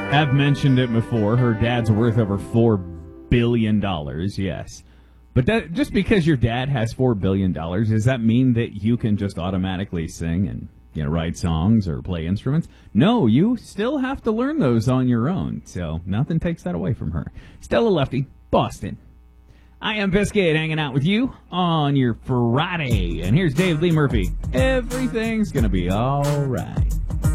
I've mentioned it before. Her dad's worth over $4 billion, yes. But just because your dad has $4 billion, does that mean that you can just automatically sing and write songs or play instruments? No, you still have to learn those on your own. So nothing takes that away from her. Stella Lefty, Boston. I am Biscuit, hanging out with you on your Friday. And here's Dave Lee Murphy. Everything's going to be all right.